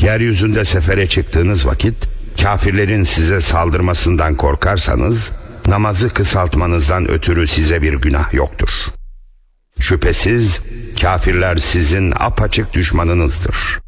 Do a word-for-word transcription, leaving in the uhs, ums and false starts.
Yeryüzünde sefere çıktığınız vakit kafirlerin size saldırmasından korkarsanız namazı kısaltmanızdan ötürü size bir günah yoktur. Şüphesiz kafirler sizin apaçık düşmanınızdır.